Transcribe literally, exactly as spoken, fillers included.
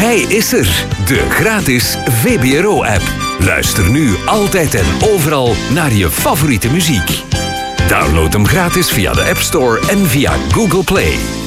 Hij is er, de gratis V B R O-app. Luister nu altijd en overal naar je favoriete muziek. Download hem gratis via de App Store en via Google Play.